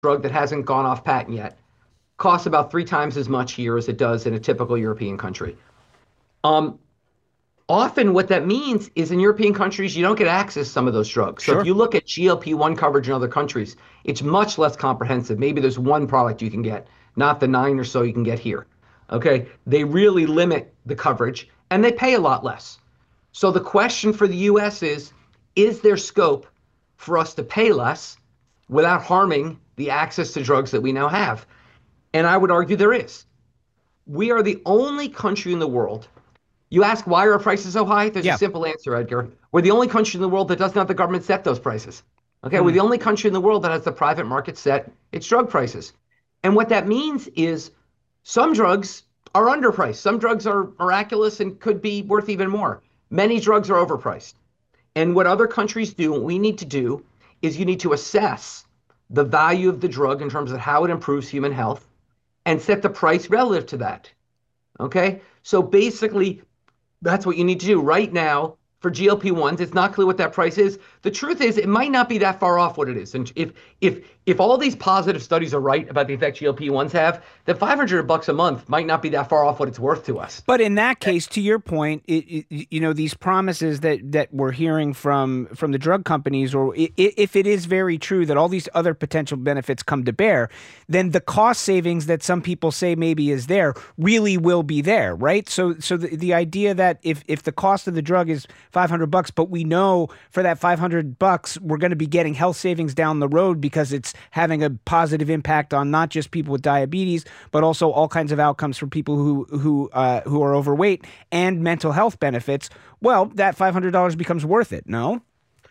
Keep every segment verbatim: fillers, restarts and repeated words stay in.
drug that hasn't gone off patent yet costs about three times as much here as it does in a typical European country. Um, often what that means is in European countries, you don't get access to some of those drugs. So if Sure. you look at G L P one coverage in other countries, it's much less comprehensive. Maybe there's one product you can get, not the nine or so you can get here. Okay. They really limit the coverage and they pay a lot less. So the question for the U S is, is there scope for us to pay less without harming the access to drugs that we now have? And I would argue there is. We are the only country in the world. You ask why are our prices so high? There's Yeah. a simple answer, Edgar. We're the only country in the world that doesn't have the government set those prices. Okay, Hmm. we're the only country in the world that has the private market set its drug prices. And what that means is some drugs are underpriced. Some drugs are miraculous and could be worth even more. Many drugs are overpriced. And what other countries do, what we need to do, is you need to assess the value of the drug in terms of how it improves human health and set the price relative to that. Okay? So basically, that's what you need to do right now for G L P ones. It's not clear what that price is. The truth is, it might not be that far off what it is. And if if if all these positive studies are right about the effect G L P ones have, then five hundred bucks a month might not be that far off what it's worth to us. But in that case, to your point, it, it, you know, these promises that that we're hearing from from the drug companies, or i- if it is very true that all these other potential benefits come to bear, then the cost savings that some people say maybe is there really will be there, right? So so the, the idea that if if the cost of the drug is five hundred bucks, but we know for that five hundred bucks we're going to be getting health savings down the road because it's having a positive impact on not just people with diabetes, but also all kinds of outcomes for people who who uh, who are overweight and mental health benefits. Well, that five hundred dollars becomes worth it. No.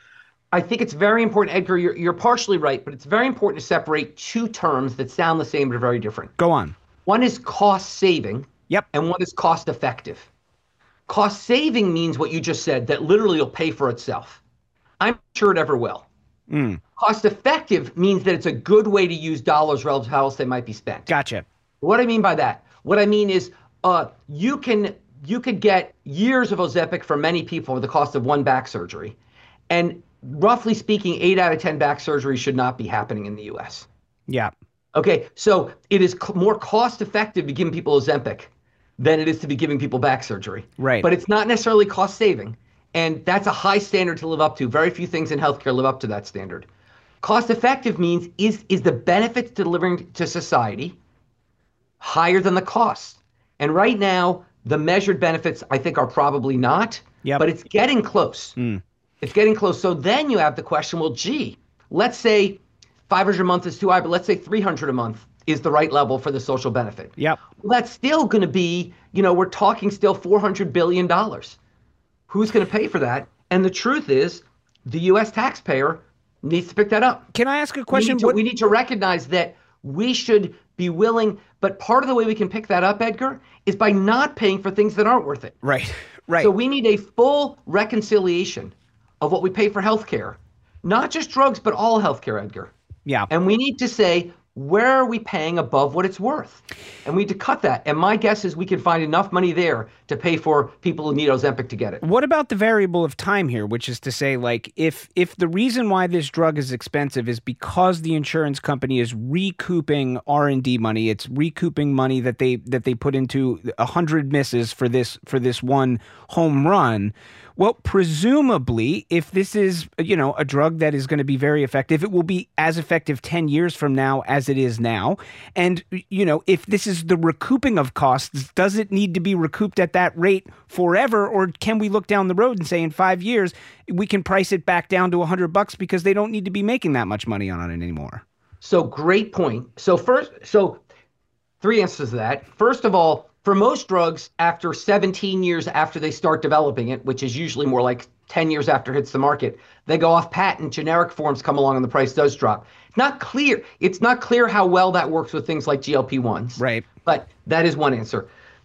I think it's very important, Edgar. You're, you're partially right, but it's very important to separate two terms that sound the same but are very different. Go on. One is cost saving, Yep. and one is cost effective. Cost saving means what you just said, that literally will pay for itself. I'm sure it ever will. Mm. Cost effective means that it's a good way to use dollars relative to how else they might be spent. Gotcha. What I mean by that, what I mean is uh, you can you could get years of Ozempic for many people for the cost of one back surgery. And roughly speaking, eight out of ten back surgeries should not be happening in the U S. Yeah. Okay, so it is c- more cost effective to give people Ozempic than it is to be giving people back surgery. Right. But it's not necessarily cost saving. And that's a high standard to live up to. Very few things in healthcare live up to that standard. Cost effective means is is the benefits to delivering to society higher than the cost? And right now, the measured benefits I think are probably not, Yep. but it's getting close. Mm. It's getting close. So then you have the question, well, gee, let's say five hundred a month is too high, but let's say three hundred a month is the right level for the social benefit. Yep. Well, that's still going to be, you know, we're talking still four hundred billion dollars. Who's going to pay for that? And the truth is, the U S taxpayer needs to pick that up. Can I ask a We question? need, to, What- we need to recognize that we should be willing, but part of the way we can pick that up, Edgar, is by not paying for things that aren't worth it. Right. Right. So we need a full reconciliation of what we pay for healthcare, not just drugs, but all healthcare, Edgar. yeah. And we need to say, where are we paying above what it's worth? And we need to cut that. And my guess is we can find enough money there to pay for people who need Ozempic to get it. What about the variable of time here, which is to say, like, if if the reason why this drug is expensive is because the insurance company is recouping R and D money, it's recouping money that they that they put into a hundred misses for this for this one home run. Well, presumably, if this is, you know, a drug that is going to be very effective, it will be as effective ten years from now as it is now. And, you know, if this is the recouping of costs, does it need to be recouped at that rate forever? Or can we look down the road and say in five years, we can price it back down to a hundred bucks because they don't need to be making that much money on it anymore? So great point. So first, so three answers to that. First of all, for most drugs, after seventeen years after they start developing it, which is usually more like ten years after it hits the market, they go off patent, generic forms come along and the price does drop. Not clear. It's not clear how well that works with things like G L P ones. Right. But that is one answer.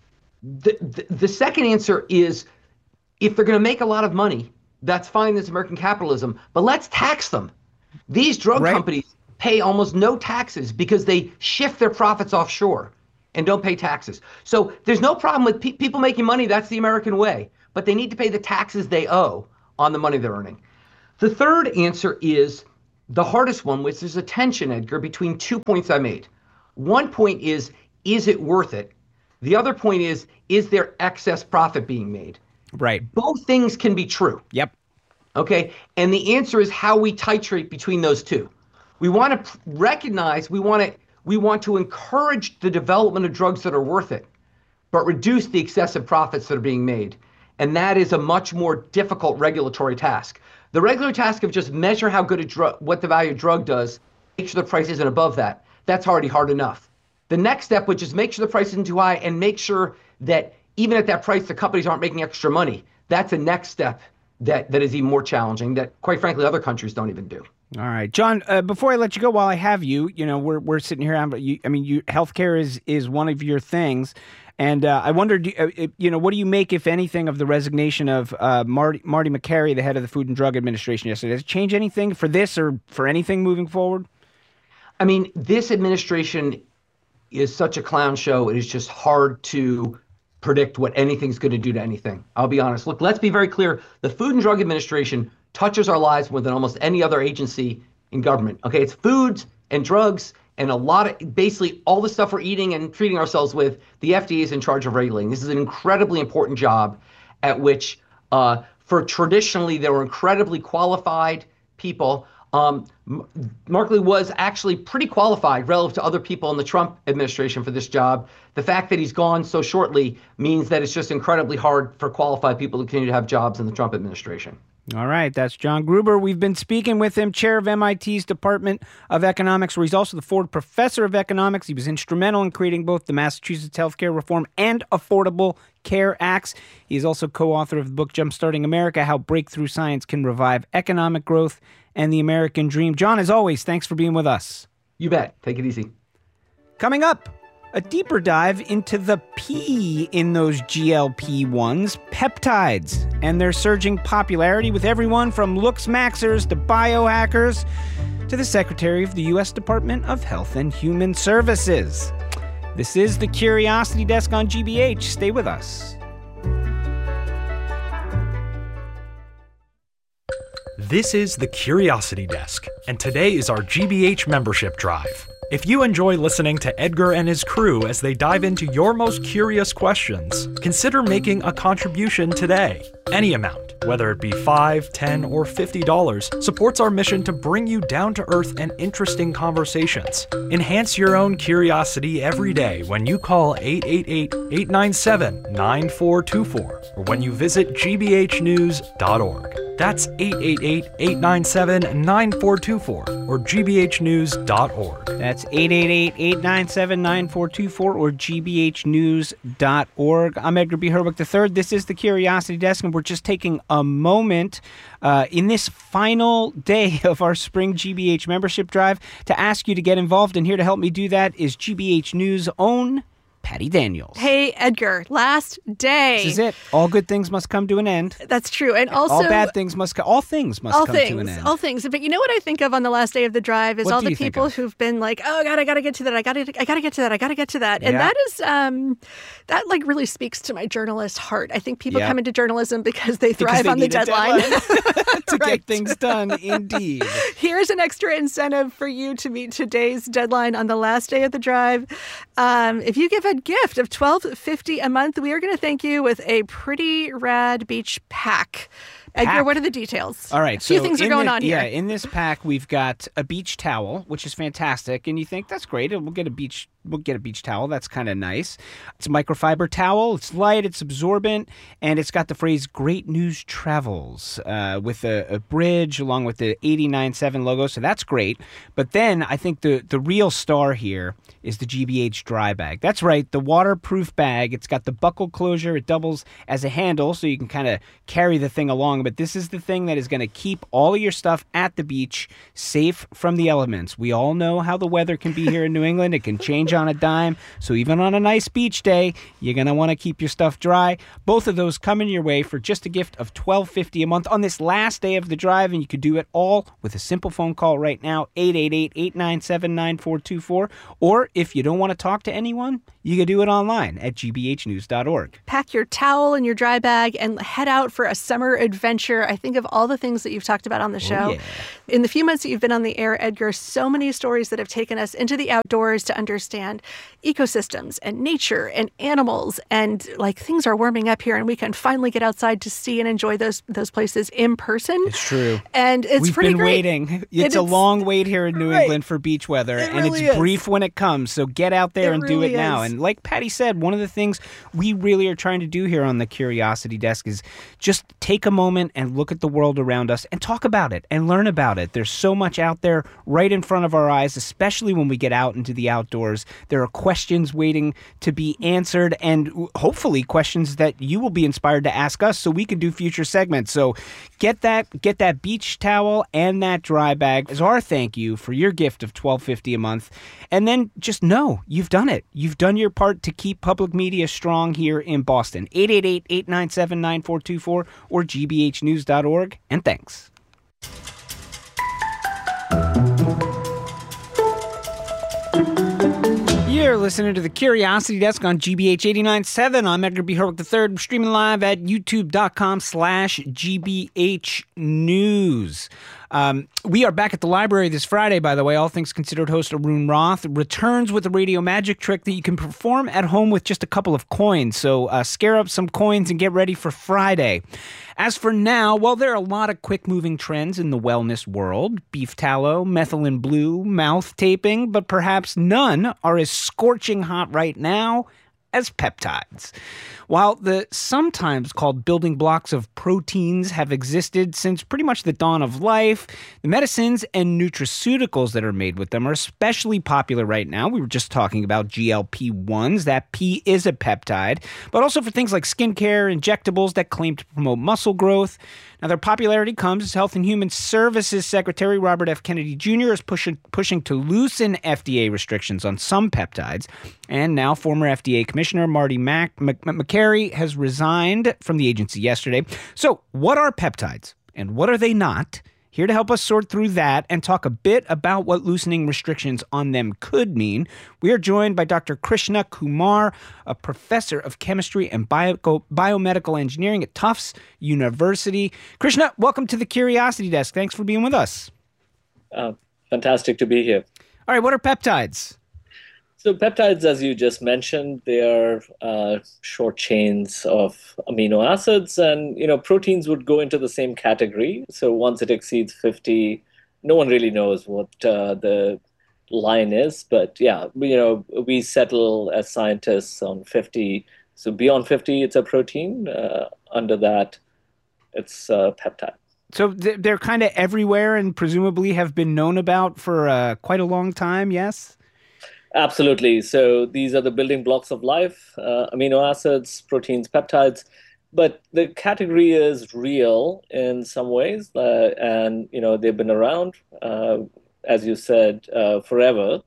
The, the, the second answer is if they're going to make a lot of money, that's fine. That's American capitalism. But let's tax them. These drug Right. companies pay almost no taxes because they shift their profits offshore and don't pay taxes. So there's no problem with pe- people making money. That's the American way. But they need to pay the taxes they owe on the money they're earning. The third answer is the hardest one, which is a tension, Edgar, between two points I made. One point is, is it worth it? The other point is, is there excess profit being made? Right. Both things can be true. Yep. Okay. And the answer is how we titrate between those two. We want to recognize, we want to, we want to encourage the development of drugs that are worth it, but reduce the excessive profits that are being made. And that is a much more difficult regulatory task. The regular task of just measure how good a drug, what the value of drug does, make sure the price isn't above that. That's already hard enough. The next step, which is make sure the price isn't too high and make sure that even at that price, the companies aren't making extra money. That's a next step that, that is even more challenging that, quite frankly, other countries don't even do. All right, John, uh, before I let you go, while I have you, you know, we're we're sitting here. You, I mean, you, healthcare is, is one of your things. And uh, I wondered, uh, you know, what do you make, if anything, of the resignation of uh, Marty, Marty Makary, the head of the Food and Drug Administration yesterday? Does it change anything for this or for anything moving forward? I mean, this administration is such a clown show. It is just hard to predict what anything's going to do to anything. I'll be honest. Look, let's be very clear. The Food and Drug Administration touches our lives more than almost any other agency in government. Okay, it's foods and drugs and a lot of basically all the stuff we're eating and treating ourselves with. The F D A is in charge of regulating. This is an incredibly important job at which, uh, for traditionally, there were incredibly qualified people. Um, Mark Lee was actually pretty qualified relative to other people in the Trump administration for this job. The fact that he's gone so shortly means that it's just incredibly hard for qualified people to continue to have jobs in the Trump administration. All right, that's John Gruber. We've been speaking with him, chair of M I T's Department of Economics, where he's also the Ford Professor of Economics. He was instrumental in creating both the Massachusetts Healthcare Reform and Affordable Care Acts. He's also co-author of the book Jumpstarting America, How Breakthrough Science Can Revive Economic Growth and the American Dream. John, as always, thanks for being with us. You bet. Take it easy. Coming up, a deeper dive into the P in those G L P ones, peptides, and their surging popularity with everyone from looks maxers to biohackers to the Secretary of the U S Department of Health and Human Services. This is the Curiosity Desk on G B H. Stay with us. This is the Curiosity Desk, and today is our G B H membership drive. If you enjoy listening to Edgar and his crew as they dive into your most curious questions, consider making a contribution today. Any amount, whether it be five, ten, or fifty dollars, supports our mission to bring you down-to-earth and interesting conversations. Enhance your own curiosity every day when you call eight eight eight, eight nine seven, nine four two four or when you visit g b h news dot org. That's eight eight eight, eight nine seven, nine four two four or g b h news dot org. That's eight eight eight, eight nine seven, nine four two four or g b h news dot org. I'm Edgar B. Herwick the third. This is the Curiosity Desk, and we're just taking a moment uh, in this final day of our spring G B H membership drive to ask you to get involved. And here to help me do that is G B H News' own Patty Daniels. Hey, Edgar, last day. This is it. All good things must come to an end. That's true. And also, all bad things must come. All things must all come things, to an end. All things. But you know what I think of on the last day of the drive is What all do the you think people of? who've been like, "Oh God, I gotta get to that. I gotta, I gotta get to that. I gotta get to that." And Yeah. that is, um, that like really speaks to my journalist heart. I think people Yeah. come into journalism because they Because thrive they on the need a deadline. to Right. get things done, indeed. Here's an extra incentive for you to meet today's deadline on the last day of the drive. Um, if you give a gift of twelve fifty a month, we are going to thank you with a pretty rad beach pack. Edgar, Pack. what are the details? All right. A few so things are in going the- on here. Yeah, in this pack we've got a beach towel, which is fantastic, and you think that's great. We'll get a beach. We'll get a beach towel. That's kind of nice. It's a microfiber towel. It's light. It's absorbent, and it's got the phrase "Great News Travels" uh, with a, a bridge along with the eighty-nine seven logo. So that's great. But then I think the the real star here is the G B H dry bag. That's right, the waterproof bag. It's got the buckle closure. It doubles as a handle, so you can kind of carry the thing along. But this is the thing that is going to keep all of your stuff at the beach safe from the elements. We all know how the weather can be here in New England. It can change on a dime. So even on a nice beach day, you're going to want to keep your stuff dry. Both of those coming your way for just a gift of twelve fifty a month on this last day of the drive, and you could do it all with a simple phone call right now, eight eight eight, eight nine seven, nine four two four. Or if you don't want to talk to anyone, you can do it online at g b h news dot org. Pack your towel and your dry bag and head out for a summer adventure. adventure. I think of all the things that you've talked about on the show. Oh, yeah. In the few months that you've been on the air, Edgar, so many stories that have taken us into the outdoors to understand ecosystems and nature and animals, and like things are warming up here and we can finally get outside to see and enjoy those those places in person. It's true. And it's We've pretty been great. waiting. It's a it's- long wait here in New Right. England for beach weather, It and really it's is. brief when it comes. So get out there It and do really it now. is. And like Patty said, one of the things we really are trying to do here on the Curiosity Desk is just take a moment and look at the world around us and talk about it and learn about it. There's so much out there right in front of our eyes, especially when we get out into the outdoors. There are questions waiting to be answered, and hopefully questions that you will be inspired to ask us so we can do future segments. So get that get that beach towel and that dry bag as our thank you for your gift of twelve fifty a month. And then just know you've done it. You've done your part to keep public media strong here in Boston. eight eight eight, eight nine seven, nine four two four or g b h news dot org. And thanks. You're listening to the Curiosity Desk on G B H eighty-nine point seven. I'm Edgar B. Hurwick the third. We're streaming live at youtube.com slash GBH News. Um, we are back at the library this Friday, by the way. All Things Considered host Arun Roth returns with a radio magic trick that you can perform at home with just a couple of coins. So uh, scare up some coins and get ready for Friday. As for now, well, there are a lot of quick-moving trends in the wellness world. Beef tallow, methylene blue, mouth taping, but perhaps none are as scorching hot right now as peptides. While the sometimes called building blocks of proteins have existed since pretty much the dawn of life, the medicines and nutraceuticals that are made with them are especially popular right now. We were just talking about G L P ones. That P is a peptide, but also for things like skincare, injectables that claim to promote muscle growth. Now, their popularity comes as Health and Human Services Secretary Robert F. Kennedy Junior is pushing pushing to loosen F D A restrictions on some peptides. And now former F D A Commissioner Marty Mac- Mac- McCary has resigned from the agency yesterday. So what are peptides and what are they not? Here to help us sort through that and talk a bit about what loosening restrictions on them could mean, we are joined by Doctor Krishna Kumar, a professor of chemistry and bio- biomedical engineering at Tufts University. Krishna, welcome to the Curiosity Desk. Thanks for being with us. Uh, fantastic to be here. All right, what are peptides? So peptides, as you just mentioned, they are uh, short chains of amino acids, and you know proteins would go into the same category. So once it exceeds fifty, no one really knows what uh, the line is, but yeah, you know we settle as scientists on fifty. So beyond fifty, it's a protein. Uh, under that, it's a peptide. So they're kind of everywhere and presumably have been known about for uh, quite a long time, yes? Absolutely. So these are the building blocks of life, uh, amino acids, proteins, peptides. But the category is real in some ways. Uh, and, you know, they've been around, uh, as you said, uh, forever.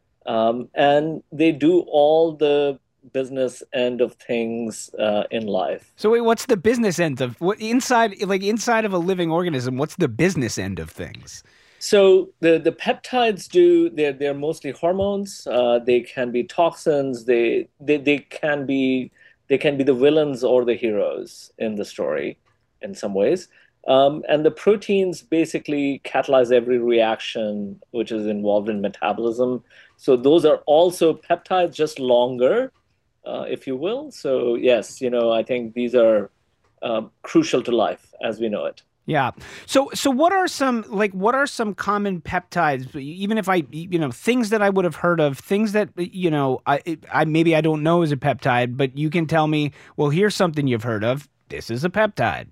Um, and they do all the business end of things uh, in life. So wait, what's the business end of what inside, like inside of a living organism? What's the business end of things? So the, the peptides do, they're, they're mostly hormones. Uh, they can be toxins. They, they, they can be, they can be the villains or the heroes in the story in some ways. Um, and the proteins basically catalyze every reaction which is involved in metabolism. So those are also peptides, just longer, uh, if you will. So yes, you know, I think these are uh, crucial to life as we know it. Yeah. So, so what are some, like, what are some common peptides, even if I, you know, things that I would have heard of, things that, you know, I, I, maybe I don't know is a peptide, but you can tell me, well, here's something you've heard of. This is a peptide.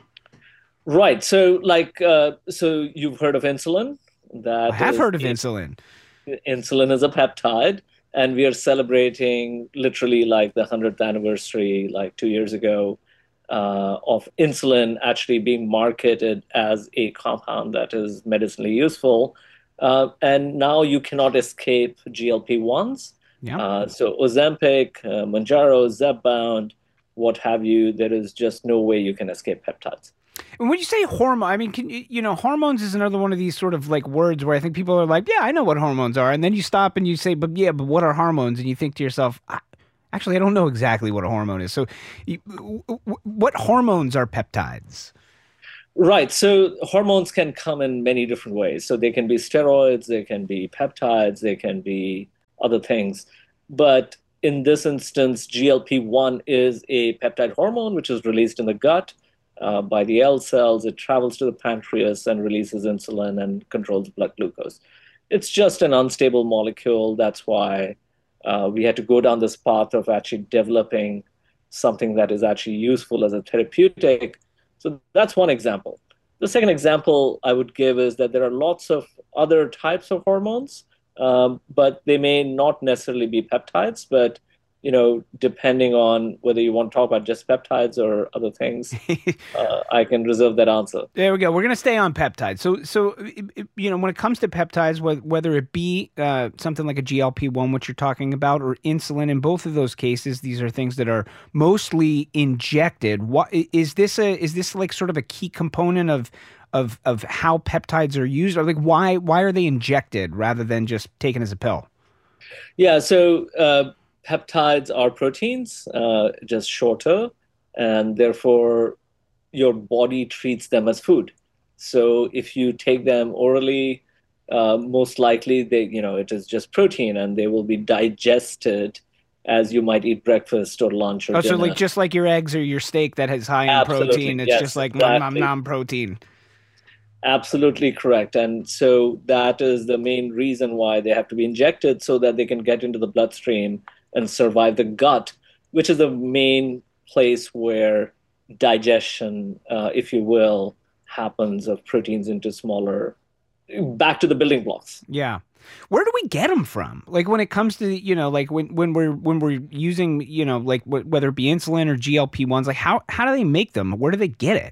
Right. So, like, uh, so you've heard of insulin? That I have is, heard of insulin. Insulin is a peptide, and we are celebrating literally like the hundredth anniversary, like two years ago. Uh, of insulin actually being marketed as a compound that is medicinally useful. Uh, and now you cannot escape G L P ones. Yeah. Uh, so Ozempic, uh, Mounjaro, Zepbound, what have you, there is just no way you can escape peptides. And when you say hormone, I mean, can you, you know, hormones is another one of these sort of like words where I think people are like, yeah, I know what hormones are. And then you stop and you say, but yeah, but what are hormones? And you think to yourself, ah, actually, I don't know exactly what a hormone is. So what hormones are peptides? Right. So hormones can come in many different ways. So they can be steroids, they can be peptides, they can be other things. But in this instance, G L P one is a peptide hormone which is released in the gut uh, by the L cells. It travels to the pancreas and releases insulin and controls blood glucose. It's just an unstable molecule. That's why uh, we had to go down this path of actually developing something that is actually useful as a therapeutic. So that's one example. The second example I would give is that there are lots of other types of hormones, um, but they may not necessarily be peptides, but you know, depending on whether you want to talk about just peptides or other things, uh, I can reserve that answer. There we go. We're going to stay on peptides. So, so you know, when it comes to peptides, whether it be uh, something like a G L P one, which you're talking about, or insulin, in both of those cases, these are things that are mostly injected. What is this? A is this like sort of a key component of of of how peptides are used? Or like why why are they injected rather than just taken as a pill? Yeah. So. Uh, Peptides are proteins, uh, just shorter, and therefore your body treats them as food. So if you take them orally, uh, most likely they, you know, it is just protein, and they will be digested as you might eat breakfast or lunch or oh, dinner. So like just like your eggs or your steak that has high in Absolutely. protein, it's Yes, just like exactly. nom nom nom protein. Absolutely correct. And so that is the main reason why they have to be injected, so that they can get into the bloodstream and survive the gut, which is the main place where digestion, uh, if you will, happens of proteins into smaller, back to the building blocks. Yeah. Where do we get them from? Like when it comes to, you know, like when, when we're when we're using, you know, like w- whether it be insulin or G L P ones, like how, how do they make them? Where do they get it?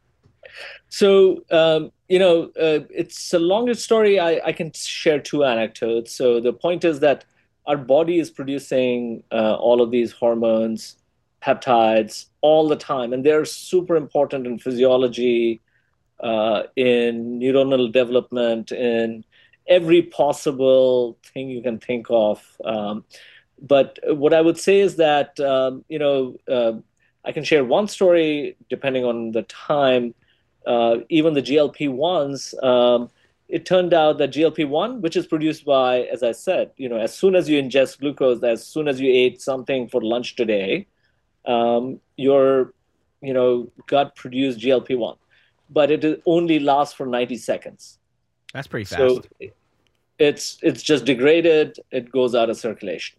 So, um, you know, uh, it's a longer story. I, I can share two anecdotes. So the point is that our body is producing uh, all of these hormones, peptides, all the time. And they're super important in physiology, uh, in neuronal development, in every possible thing you can think of. Um, but what I would say is that, um, you know, uh, I can share one story depending on the time. Uh, even the G L P ones, um, it turned out that G L P one, which is produced by, as I said, you know, as soon as you ingest glucose, as soon as you ate something for lunch today, um, your, you know, gut produced G L P one, but it only lasts for ninety seconds. That's pretty fast. So it's it's just degraded. It goes out of circulation.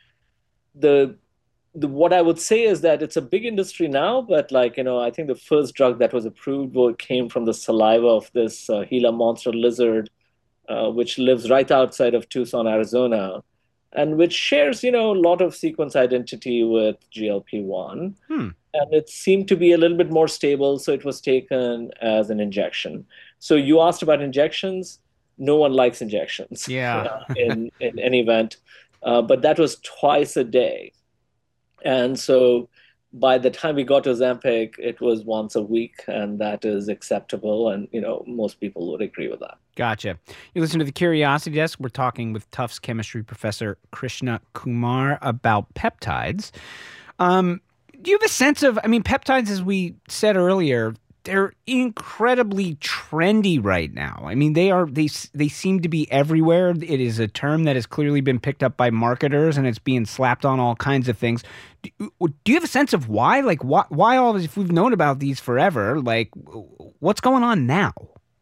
The The, what I would say is that it's a big industry now, but like, you know, I think the first drug that was approved came from the saliva of this uh, Gila monster lizard, uh, which lives right outside of Tucson, Arizona, and which shares, you know, a lot of sequence identity with G L P one. Hmm. And it seemed to be a little bit more stable, so it was taken as an injection. So you asked about injections. No one likes injections. Yeah. uh, in, in any event. Uh, but that was twice a day. And so by the time we got to Ozempic, it was once a week, and that is acceptable. And, you know, most people would agree with that. Gotcha. You listen to The Curiosity Desk. We're talking with Tufts chemistry professor Krishna Kumar about peptides. Um, do you have a sense of, I mean, peptides, as we said earlier, they're incredibly trendy right now. I mean, they are, they, they seem to be everywhere. It is a term that has clearly been picked up by marketers, and it's being slapped on all kinds of things. Do, do you have a sense of why? Like, why, why all this, if we've known about these forever, like, what's going on now?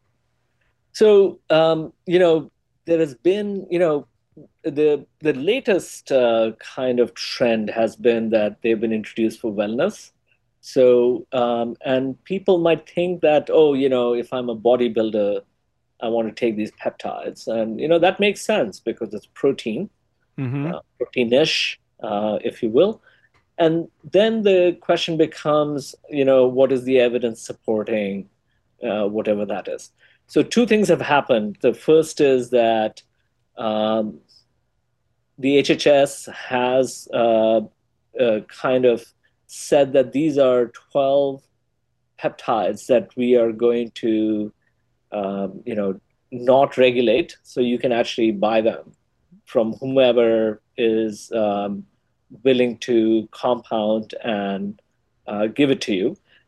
So, um, you know, there has been, you know, the, the latest uh, kind of trend has been that they've been introduced for wellness. So, um, and people might think that, oh, you know, if I'm a bodybuilder, I want to take these peptides. And, you know, that makes sense because it's protein, mm-hmm. uh, proteinish, uh, if you will. And then the question becomes, you know, what is the evidence supporting uh, whatever that is? So two things have happened. The first is that um, the H H S has uh, uh, kind of said that these are twelve peptides that we are going to, um, you know, not regulate. So you can actually buy them from whomever is um, willing to compound and uh, give it to you.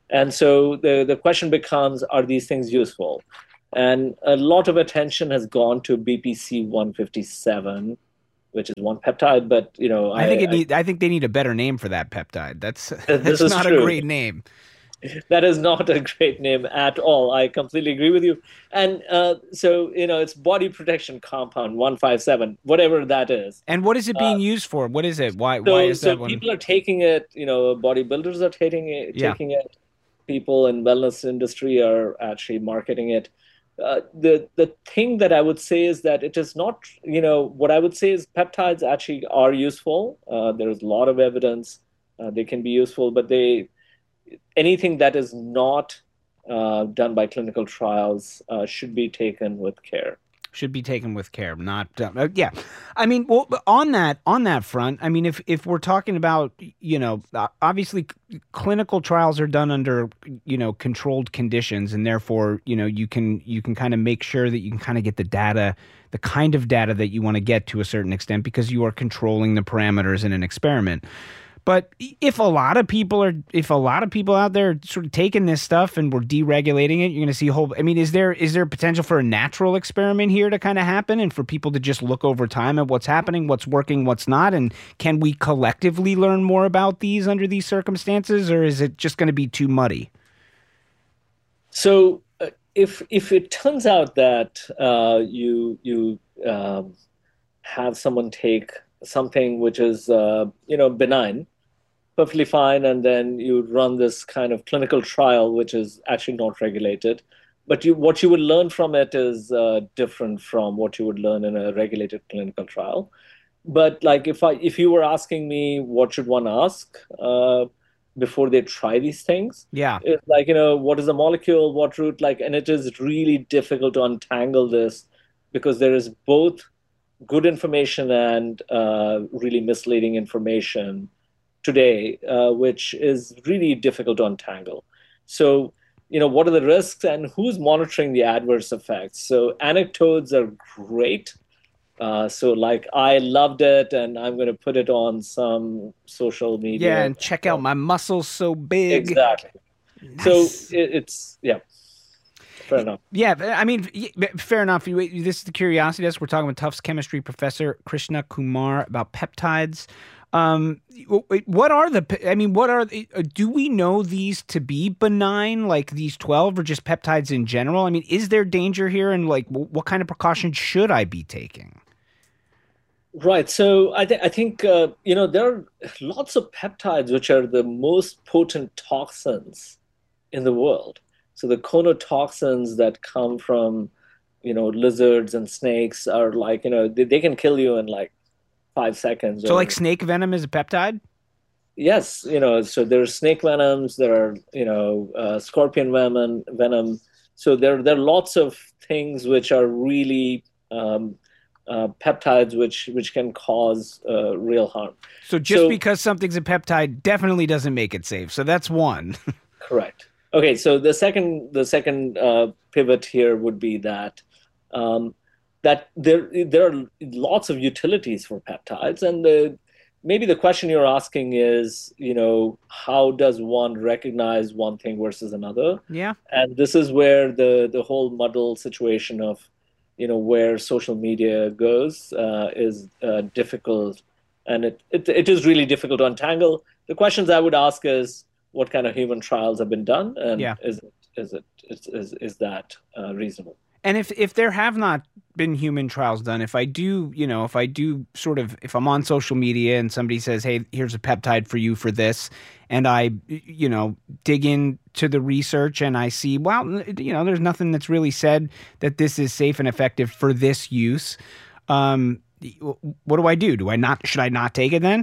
And so the, the question becomes, are these things useful? And a lot of attention has gone to B P C one fifty-seven, which is one peptide, but you know, I, I think it need, I, I think they need a better name for that peptide. That's that's not true. a great name. That is not a great name at all. I completely agree with you. And uh, so, you know, it's body protection compound one fifty-seven, whatever that is. And what is it being uh, used for? What is it? Why? So, why is so that one? people are taking it. You know, bodybuilders are taking it. Yeah. Taking it. People in wellness industry are actually marketing it. Uh, the the thing that I would say is that it is not. You know, what I would say is peptides actually are useful. Uh, there is a lot of evidence uh, they can be useful, but they. Anything that is not uh, done by clinical trials uh, should be taken with care. Should be taken with care, not uh, yeah. I mean, well, on that on that front, I mean, if if we're talking about, you know, obviously clinical trials are done under, you know, controlled conditions, and therefore, you know, you can you can kind of make sure that you can kind of get the data, the kind of data that you want to get to a certain extent, because you are controlling the parameters in an experiment. But if a lot of people are, if a lot of people out there are sort of taking this stuff and we're deregulating it, you're going to see a whole. I mean, is there is there potential for a natural experiment here to kind of happen, and for people to just look over time at what's happening, what's working, what's not, and can we collectively learn more about these under these circumstances, or is it just going to be too muddy? So, uh, if if it turns out that uh, you you um, have someone take something which is uh, you know benign, perfectly fine, and then you run this kind of clinical trial which is actually not regulated, but you what you would learn from it is uh, different from what you would learn in a regulated clinical trial. But like if I if you were asking me what should one ask uh, before they try these things, yeah, it's like, you know, what is the molecule, what route, like, and it is really difficult to untangle this because there is both good information and uh, really misleading information today, uh, which is really difficult to untangle. So, you know, what are the risks and who's monitoring the adverse effects? So anecdotes are great. Uh, so like, I loved it and I'm going to put it on some social media. Yeah, and check out my muscles so big. Exactly. Nice. So it, it's, yeah. Fair enough. Yeah, I mean, fair enough. This is the Curiosity Desk. We're talking with Tufts chemistry professor Krishna Kumar about peptides. Um, what are the? I mean, what are? Do we know these to be benign, like these twelve, or just peptides in general? I mean, is there danger here, and like, what kind of precautions should I be taking? Right. So I, th- I think uh, you know there are lots of peptides which are the most potent toxins in the world. So the conotoxins that come from, you know, lizards and snakes are like, you know, they, they can kill you in like five seconds. So or, like snake venom is a peptide? Yes. You know, so there are snake venoms, there are, you know, uh, scorpion venom, venom. So there, there are lots of things which are really um, uh, peptides which, which can cause uh, real harm. So just so, because something's a peptide definitely doesn't make it safe. So that's one. Correct. Okay, so the second the second uh, pivot here would be that um, that there there are lots of utilities for peptides, and the maybe the question you're asking is, you know, how does one recognize one thing versus another? Yeah, and this is where the the whole muddle situation of, you know, where social media goes uh, is uh, difficult, and it, it it is really difficult to untangle. The questions I would ask is, what kind of human trials have been done, and yeah. is it is it is is, is that uh, reasonable? And if if there have not been human trials done, if I do, you know, if I do sort of, if I'm on social media and somebody says, "Hey, here's a peptide for you for this," and I, you know, dig into the research and I see, well, you know, there's nothing that's really said that this is safe and effective for this use. Um, what do I do? Do I not? Should I not take it then?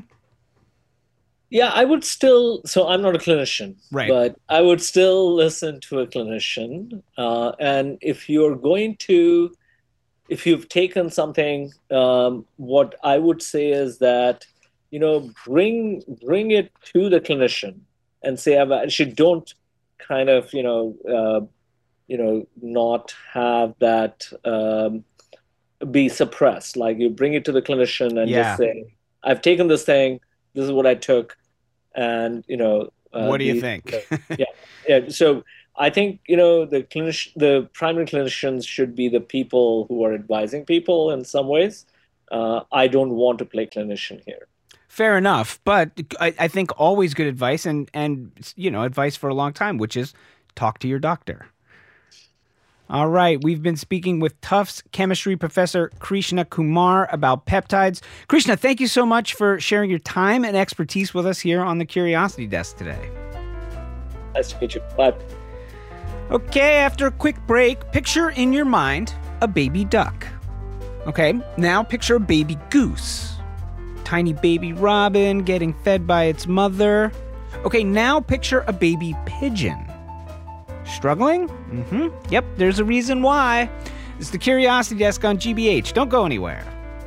Yeah, I would still, so I'm not a clinician, right? But I would still listen to a clinician. Uh, and if you're going to, if you've taken something, um, what I would say is that, you know, bring bring it to the clinician and say, I've actually don't kind of, you know, uh, you know, not have that um, be suppressed. Like you bring it to the clinician and yeah. just say, I've taken this thing. This is what I took, and you know, Uh, what do you the, think? uh, yeah, yeah. So I think, you know, the clinic, the primary clinicians should be the people who are advising people in some ways. Uh, I don't want to play clinician here. Fair enough, but I, I think always good advice, and and you know, advice for a long time, which is talk to your doctor. All right, we've been speaking with Tufts chemistry professor Krishna Kumar about peptides. Krishna, thank you so much for sharing your time and expertise with us here on the Curiosity Desk today. Nice to meet you. Bye. Okay, after a quick break, picture in your mind a baby duck. Okay, now picture a baby goose. Tiny baby robin getting fed by its mother. Okay, now picture a baby pigeon. Struggling? Mm-hmm. Yep, there's a reason why. It's the Curiosity Desk on G B H. Don't go anywhere.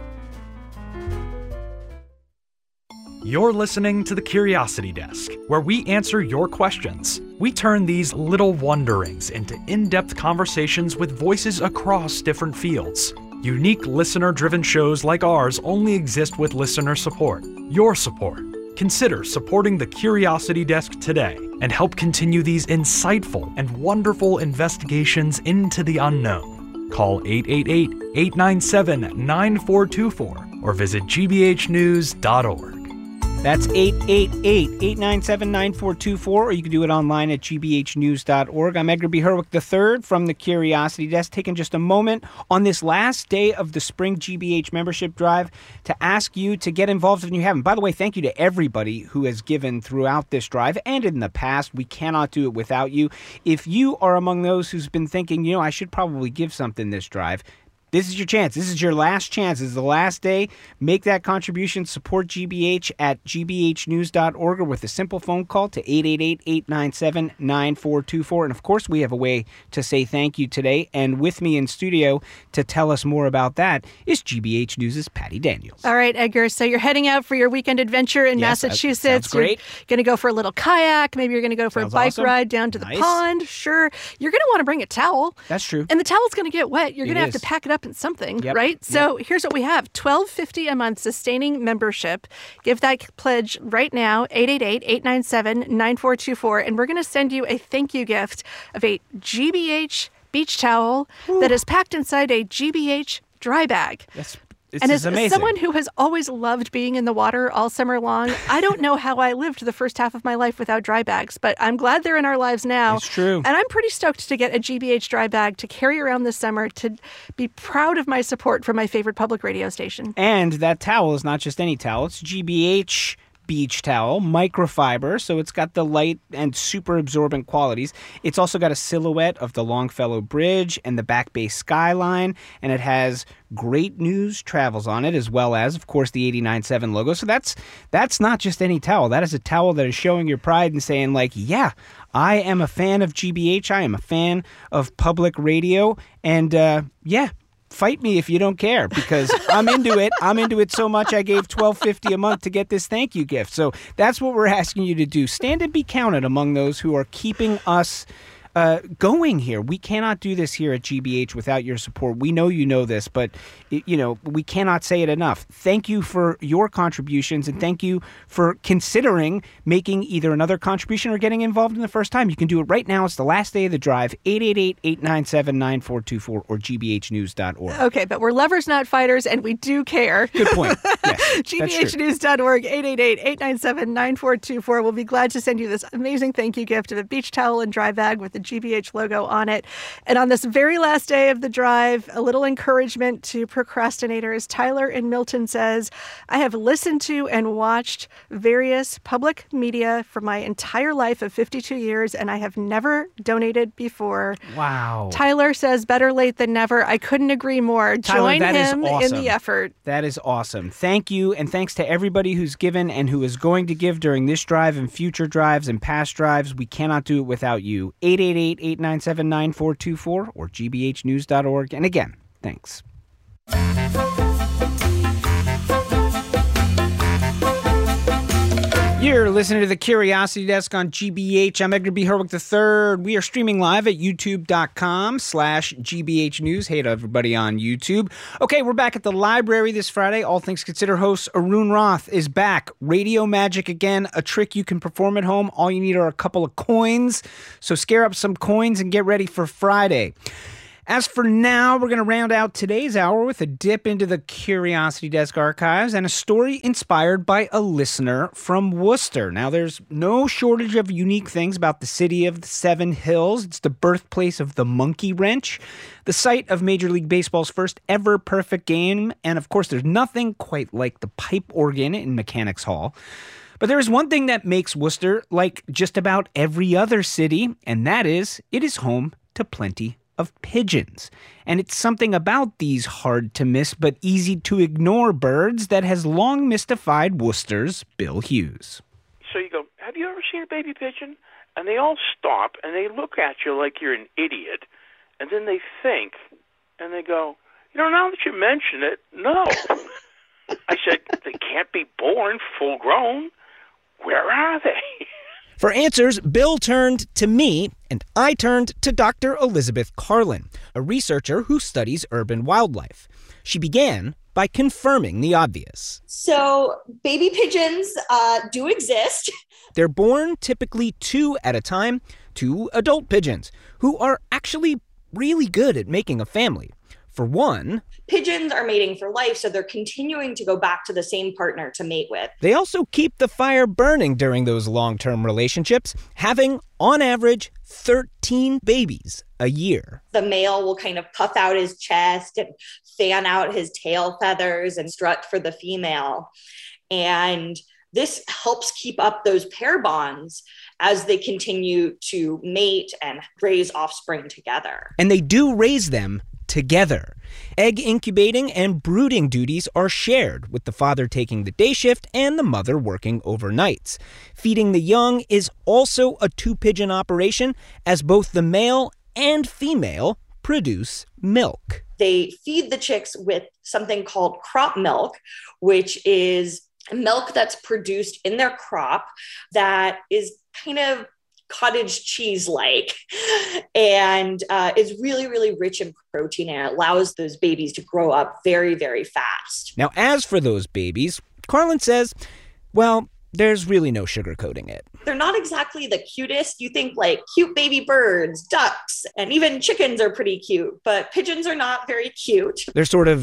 You're listening to the Curiosity Desk, where we answer your questions. We turn these little wonderings into in-depth conversations with voices across different fields. Unique listener-driven shows like ours only exist with listener support. Your support. Consider supporting the Curiosity Desk today and help continue these insightful and wonderful investigations into the unknown. Call eight eight eight, eight nine seven, nine four two four or visit g b h news dot org. That's eight eight eight, eight nine seven, nine four two four, or you can do it online at g b h news dot org. I'm Edgar B. Herwick the third from the Curiosity Desk, taking just a moment on this last day of the spring G B H membership drive to ask you to get involved if you haven't. By the way, thank you to everybody who has given throughout this drive and in the past. We cannot do it without you. If you are among those who's been thinking, you know, I should probably give something this drive, this is your chance. This is your last chance. This is the last day. Make that contribution. Support G B H at g b h news dot org or with a simple phone call to eight eight eight, eight nine seven, nine four two four. And of course, we have a way to say thank you today. And with me in studio to tell us more about that is G B H News' Patty Daniels. All right, Edgar. So you're heading out for your weekend adventure in yes, Massachusetts. That sounds great. You're going to go for a little kayak. Maybe you're going to go for sounds a bike awesome. ride down to nice. the pond. Sure. You're going to want to bring a towel. That's true. And the towel's going to get wet. You're going to have is. to pack it up in something. Yep. Right? So yep. Here's what we have. twelve fifty a month sustaining membership. Give that pledge right now, eight eight eight, eight nine seven, nine four two four. And we're going to send you a thank you gift of a G B H beach towel Ooh. that is packed inside a G B H dry bag. That's This and is as amazing. someone who has always loved being in the water all summer long, I don't know how I lived the first half of my life without dry bags, but I'm glad they're in our lives now. It's true. And I'm pretty stoked to get a G B H dry bag to carry around this summer to be proud of my support for my favorite public radio station. And that towel is not just any towel. It's G B H beach towel, microfiber, so it's got the light and super absorbent qualities. It's also got a silhouette of the Longfellow Bridge and the Back Bay skyline, and it has Great News Travels on it, as well as, of course, the eighty-nine point seven logo. So that's that's not just any towel. That is a towel that is showing your pride and saying, like, yeah, I am a fan of G B H. I am a fan of public radio. And, uh, yeah, fight me if you don't care, because I'm into it. I'm into it so much I gave twelve fifty a month to get this thank you gift. So that's what we're asking you to do. Stand and be counted among those who are keeping us uh, going here. We cannot do this here at G B H without your support. We know you know this, but it, you know, we cannot say it enough. Thank you for your contributions, and thank you for considering making either another contribution or getting involved in the first time. You can do it right now. It's the last day of the drive. eight eight eight, eight nine seven, nine four two four or g b h news dot org. Okay, but we're lovers, not fighters, and we do care. Good point. Yes, g b h news dot org, eight eight eight, eight nine seven, nine four two four. We'll be glad to send you this amazing thank you gift of a beach towel and dry bag with the G B H logo on it. And on this very last day of the drive, a little encouragement to procrastinators. Tyler in Milton says, I have listened to and watched various public media for my entire life of fifty-two years, and I have never donated before. Wow. Tyler says, better late than never. I couldn't agree more. Tyler, Join that is him awesome. in the effort. That is awesome. Thank you, and thanks to everybody who's given and who is going to give during this drive and future drives and past drives. We cannot do it without you. eight eight eight, eight nine seven, nine four two four or g b h news dot org. And again, thanks. You're listening to the Curiosity Desk on G B H. I'm Edgar B. Herwick the third. We are streaming live at youtube.com slash GBH News. Hey to everybody on YouTube. Okay, we're back at the library this Friday. All Things Considered host Arun Roth is back. Radio magic again, a trick you can perform at home. All you need are a couple of coins. So scare up some coins and get ready for Friday. As for now, we're going to round out today's hour with a dip into the Curiosity Desk archives and a story inspired by a listener from Worcester. Now, there's no shortage of unique things about the city of the Seven Hills. It's the birthplace of the monkey wrench, the site of Major League Baseball's first ever perfect game, and of course, there's nothing quite like the pipe organ in Mechanics Hall. But there is one thing that makes Worcester like just about every other city, and that is it is home to plenty of pigeons. And it's something about these hard-to-miss but easy-to-ignore birds that has long mystified Worcester's Bill Hughes. So you go, have you ever seen a baby pigeon? And they all stop, and they look at you like you're an idiot, and then they think, and they go, you know, now that you mention it, no. I said, they can't be born full-grown. Where are they? For answers, Bill turned to me, and I turned to Doctor Elizabeth Carlin, a researcher who studies urban wildlife. She began by confirming the obvious. So baby pigeons uh, do exist. They're born typically two at a time to adult pigeons, who are actually really good at making a family. For one, pigeons are mating for life, so they're continuing to go back to the same partner to mate with. They also keep the fire burning during those long-term relationships, having, on average, thirteen babies a year. The male will kind of puff out his chest and fan out his tail feathers and strut for the female. And this helps keep up those pair bonds as they continue to mate and raise offspring together. And they do raise them together. Egg incubating and brooding duties are shared, with the father taking the day shift and the mother working overnights. Feeding the young is also a two-pigeon operation, as both the male and female produce milk. They feed the chicks with something called crop milk, which is milk that's produced in their crop that is kind of cottage cheese-like and uh, is really, really rich in protein, and it allows those babies to grow up very, very fast. Now, as for those babies, Carlin says, well, there's really no sugarcoating it. They're not exactly the cutest. You think like cute baby birds, ducks, and even chickens are pretty cute, but pigeons are not very cute. They're sort of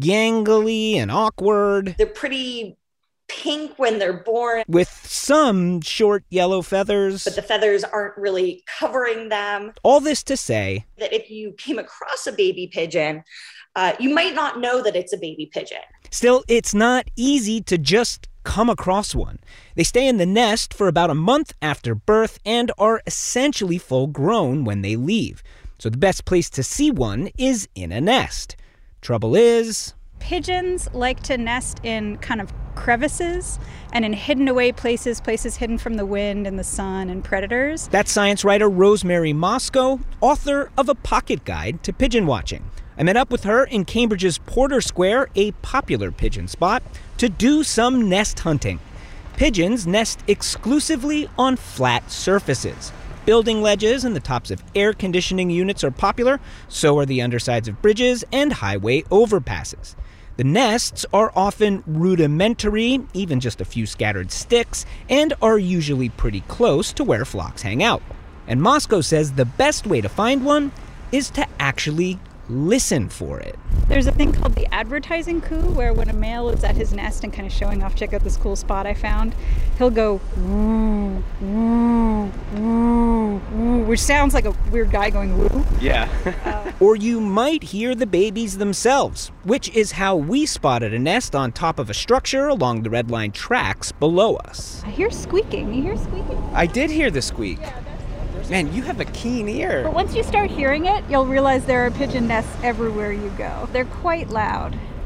gangly and awkward. They're pretty pink when they're born, with some short yellow feathers, but the feathers aren't really covering them. All this to say that if you came across a baby pigeon, uh, you might not know that it's a baby pigeon. Still, it's not easy to just come across one. They stay in the nest for about a month after birth and are essentially full grown when they leave. So the best place to see one is in a nest. Trouble is, pigeons like to nest in kind of crevices and in hidden away places, places hidden from the wind and the sun and predators. That's science writer Rosemary Moscow, author of a pocket guide to pigeon watching. I met up with her in Cambridge's Porter Square, a popular pigeon spot, to do some nest hunting. Pigeons nest exclusively on flat surfaces. Building ledges and the tops of air conditioning units are popular, so are the undersides of bridges and highway overpasses. The nests are often rudimentary, even just a few scattered sticks, and are usually pretty close to where flocks hang out. And Moscow says the best way to find one is to actually listen for it. There's a thing called the advertising coo, where when a male is at his nest and kind of showing off, check out this cool spot I found, he'll go woo, woo, woo, woo, which sounds like a weird guy going woo. Yeah. uh, or you might hear the babies themselves, which is how we spotted a nest on top of a structure along the Red Line tracks below us. I hear squeaking. You hear squeaking? I did hear the squeak. Yeah, man, you have a keen ear. But once you start hearing it, you'll realize there are pigeon nests everywhere you go. They're quite loud.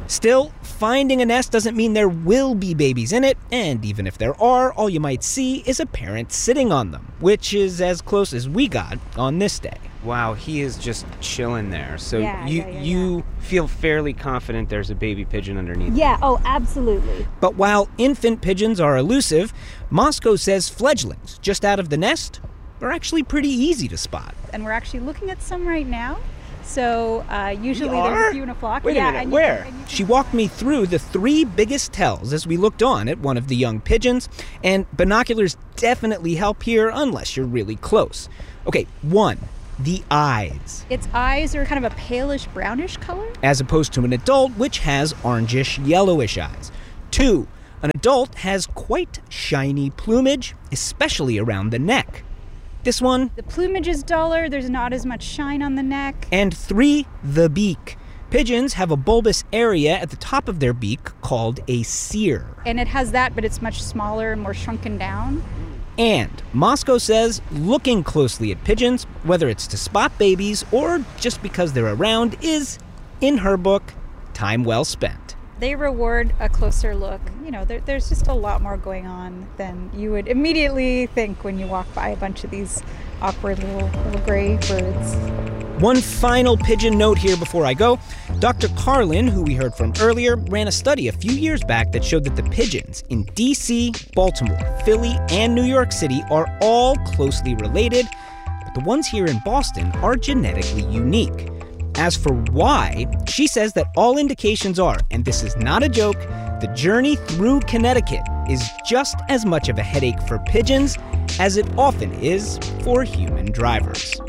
Still, finding a nest doesn't mean there will be babies in it, and even if there are, all you might see is a parent sitting on them, which is as close as we got on this day. Wow, he is just chilling there. So Yeah, you yeah, yeah, you yeah. feel fairly confident there's a baby pigeon underneath. Yeah, oh, absolutely. But while infant pigeons are elusive, Moscow says fledglings just out of the nest are actually pretty easy to spot. And we're actually looking at some right now. So uh, usually We there's are? a few in a flock. Wait a yeah, minute, and you where? can- and you She walked me through the three biggest tells as we looked on at one of the young pigeons, and binoculars definitely help here unless you're really close. Okay, one, the eyes, Its eyes are kind of a palish brownish color. as opposed to an adult, which has orangish yellowish eyes. Two, an adult has quite shiny plumage, especially around the neck. This one. The plumage is duller, there's not as much shine on the neck. And three, the beak. Pigeons have a bulbous area at the top of their beak called a cere. And it has that, but it's much smaller and more shrunken down. And Moscow says looking closely at pigeons, whether it's to spot babies or just because they're around, is, in her book, time well spent. They reward a closer look. You know, there, there's just a lot more going on than you would immediately think when you walk by a bunch of these awkward little, little gray birds. One final pigeon note here before I go. Doctor Carlin, who we heard from earlier, ran a study a few years back that showed that the pigeons in D C, Baltimore, Philly, and New York City are all closely related, but the ones here in Boston are genetically unique. As for why, she says that all indications are, and this is not a joke, the journey through Connecticut is just as much of a headache for pigeons as it often is for human drivers.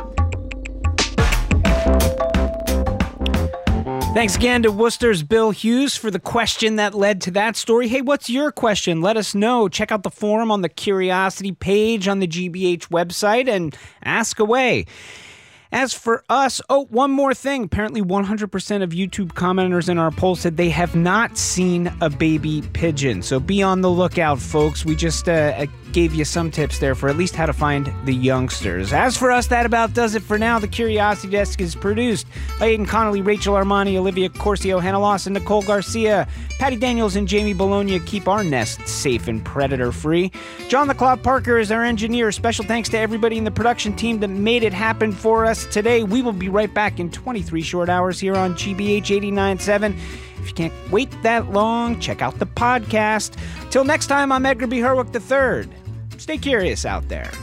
Thanks again to Worcester's Bill Hughes for the question that led to that story. Hey, what's your question? Let us know. Check out the forum on the Curiosity page on the G B H website and ask away. As for us, oh, one more thing. Apparently one hundred percent of YouTube commenters in our poll said they have not seen a baby pigeon. So be on the lookout, folks. We just uh, gave you some tips there for at least how to find the youngsters. As for us, that about does it for now. The Curiosity Desk is produced by Aidan Connolly, Rachel Armani, Olivia Corcio, Hannah Lawson, Nicole Garcia. Patty Daniels and Jamie Bologna keep our nest safe and predator-free. John the Cloud Parker is our engineer. Special thanks to everybody in the production team that made it happen for us today. We will be right back in twenty-three short hours here on G B H eighty-nine point seven. If you can't wait that long, check out the podcast. Till next time, I'm Edgar B. Herwick the third. Stay curious out there.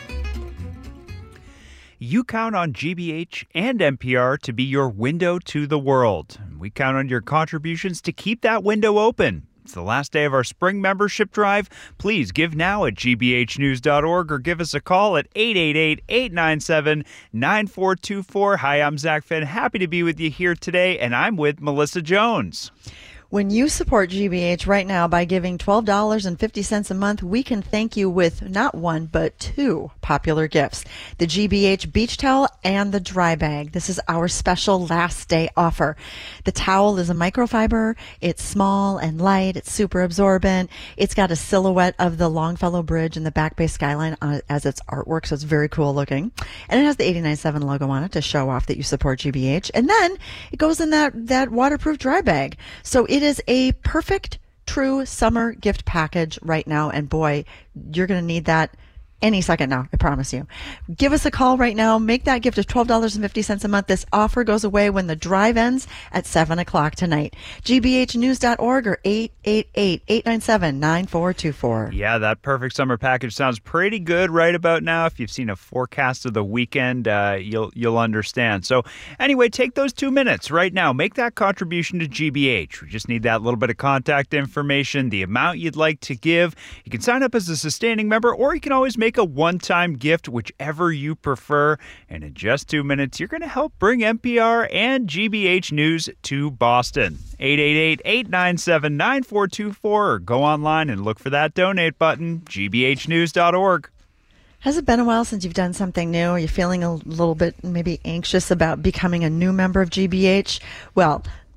You count on G B H and N P R to be your window to the world. We count on your contributions to keep that window open. It's the last day of our spring membership drive. Please give now at G B H news dot org or give us a call at eight eight eight, eight nine seven, nine four two four. Hi, I'm Zach Finn. Happy to be with you here today, and I'm with Melissa Jones. When you support G B H right now by giving twelve dollars and fifty cents a month, we can thank you with not one, but two popular gifts. The G B H Beach Towel and the Dry Bag. This is our special last day offer. The towel is a microfiber. It's small and light. It's super absorbent. It's got a silhouette of the Longfellow Bridge and the Back Bay skyline on it as its artwork, so it's very cool looking. And it has the eighty-nine point seven logo on it to show off that you support G B H. And then it goes in that, that waterproof dry bag. So it is a perfect, true summer gift package right now. And boy, you're going to need that any second now, I promise you. Give us a call right now. Make that gift of twelve dollars and fifty cents a month. This offer goes away when the drive ends at seven o'clock tonight. G B H news dot org or eight eight eight, eight nine seven, nine four two four. Yeah, that perfect summer package sounds pretty good right about now. If you've seen a forecast of the weekend, uh, you'll you'll understand. So anyway, take those two minutes right now. Make that contribution to G B H. We just need that little bit of contact information, the amount you'd like to give. You can sign up as a sustaining member, or you can always make a one-time gift, whichever you prefer. And in just two minutes, you're going to help bring N P R and G B H News to Boston. eight eight eight, eight nine seven, nine four two four or go online and look for that donate button, G B H news dot org. Has it been a while since you've done something new? Are you feeling a little bit maybe anxious about becoming a new member of G B H? Well,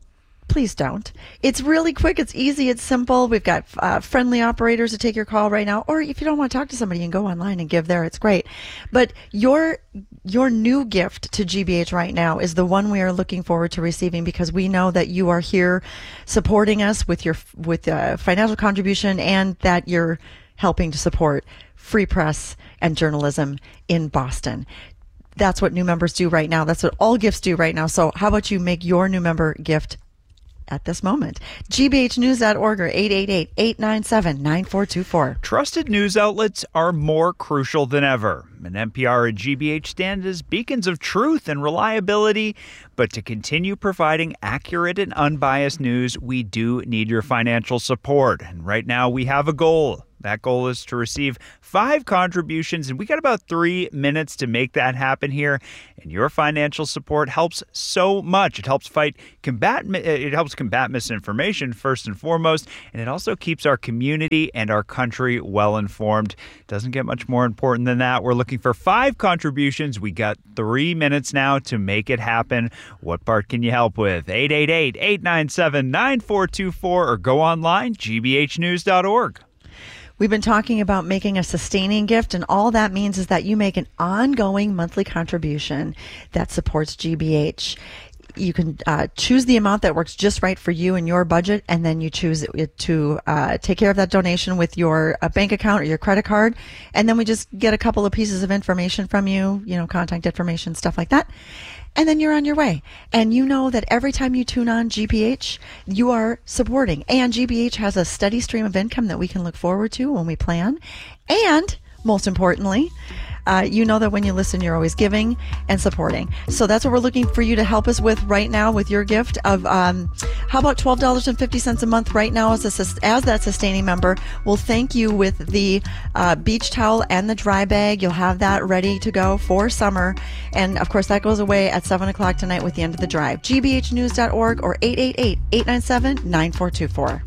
please don't. It's really quick. It's easy. It's simple. We've got uh, friendly operators to take your call right now. Or if you don't want to talk to somebody, you can go online and give there. It's great. But your your new gift to G B H right now is the one we are looking forward to receiving, because we know that you are here supporting us with your with uh, financial contribution, and that you're helping to support free press and journalism in Boston. That's what new members do right now. That's what all gifts do right now. So how about you make your new member gift at this moment? G B H news dot org or eight eight eight, eight nine seven, nine four two four. Trusted news outlets are more crucial than ever, and N P R and G B H stand as beacons of truth and reliability. But to continue providing accurate and unbiased news, we do need your financial support. And right now we have a goal. That goal is to receive five contributions, and we got about three minutes to make that happen here. And your financial support helps so much. It helps fight combat. It helps combat misinformation first and foremost, and it also keeps our community and our country well informed. Doesn't get much more important than that. We're looking for five contributions. We got three minutes now to make it happen. What part can you help with? eight eight eight, eight nine seven, nine four two four or go online, G B H news dot org. We've been talking about making a sustaining gift, and all that means is that you make an ongoing monthly contribution that supports G B H. You can uh, choose the amount that works just right for you and your budget, and then you choose it to uh, take care of that donation with your uh, bank account or your credit card. And then we just get a couple of pieces of information from you, you know, contact information, stuff like that. And then you're on your way. And you know that every time you tune on G B H, you are supporting. And G B H has a steady stream of income that we can look forward to when we plan. And most importantly, uh, you know that when you listen, you're always giving and supporting. So that's what we're looking for you to help us with right now with your gift of, um, how about twelve dollars and fifty cents a month right now as a, as that sustaining member. We'll thank you with the uh, beach towel and the dry bag. You'll have that ready to go for summer. And of course, that goes away at seven o'clock tonight with the end of the drive. G B H news dot org or eight eight eight, eight nine seven, nine four two four.